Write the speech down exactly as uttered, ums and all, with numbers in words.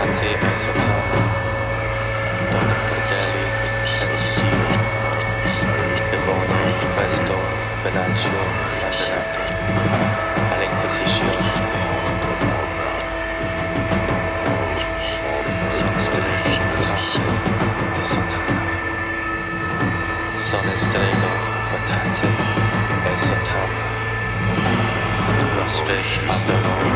Votate e Sotama, Donna Crudeli Sentio, Devono Questo Bellaccio Latenato, all'Inquisizione. Sonestre Votate e Sotama, Sonestrego Votate e Sotama, Nostre Abbiamo